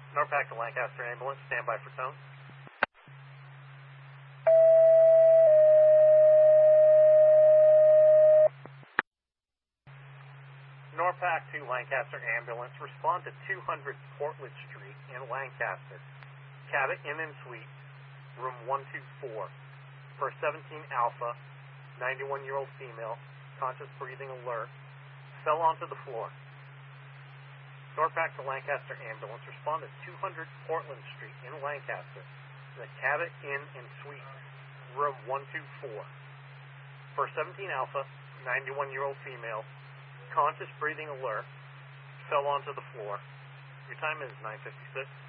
Norpac to Lancaster Ambulance, standby for tone. Norpac to Lancaster Ambulance, respond to 200 Portland Street in Lancaster. Cabot Inn and Suite, room 124. For 17 Alpha, 91-year-old female, conscious breathing alert, fell onto the floor. Norpac to Lancaster Ambulance, respond to 200 Portland Street in Lancaster. The Cabot Inn and Suite, room 124. For 17 Alpha, 91-year-old female, conscious breathing alert, fell onto the floor. Your time is 9:56.